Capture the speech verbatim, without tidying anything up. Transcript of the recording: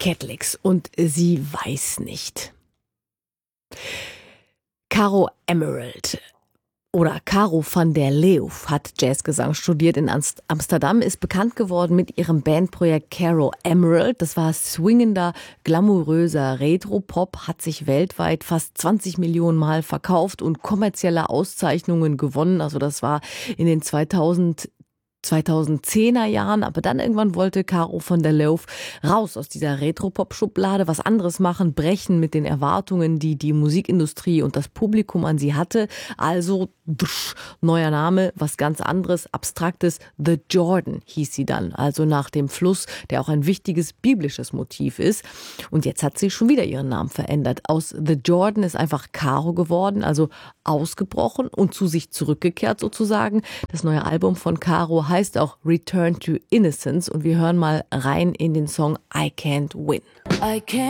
Catholics und sie weiß nicht. Caro Emerald oder Caro van der Leeuw hat Jazzgesang studiert in Amsterdam, ist bekannt geworden mit ihrem Bandprojekt Caro Emerald. Das war swingender, glamouröser Retro-Pop, hat sich weltweit fast zwanzig Millionen Mal verkauft und kommerzielle Auszeichnungen gewonnen. Also das war in den zweitausend zweitausendzehner Jahren, aber dann irgendwann wollte Caro van der Leeuw raus aus dieser Retro-Pop-Schublade, was anderes machen, brechen mit den Erwartungen, die die Musikindustrie und das Publikum an sie hatte. Also drsch, neuer Name, was ganz anderes, abstraktes. The Jordan hieß sie dann, also nach dem Fluss, der auch ein wichtiges biblisches Motiv ist. Und jetzt hat sie schon wieder ihren Namen verändert. Aus The Jordan ist einfach Caro geworden, also ausgebrochen und zu sich zurückgekehrt sozusagen. Das neue Album von Caro heißt auch Return to Innocence und wir hören mal rein in den Song I Can't Win. I can't